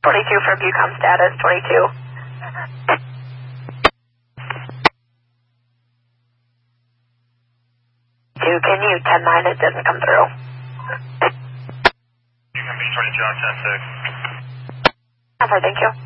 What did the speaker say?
22 from Bucom status, 22. Can you 10-9? It doesn't come through. You can be 22 on 10-6. Okay, thank you.